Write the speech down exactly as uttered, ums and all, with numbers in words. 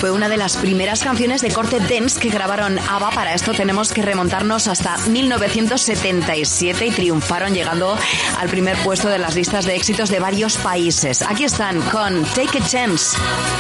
Fue una de las primeras canciones de corte dance que grabaron ABBA. Para esto tenemos que remontarnos hasta mil novecientos setenta y siete y triunfaron llegando al primer puesto de las listas de éxitos de varios países. Aquí están con Take a Chance.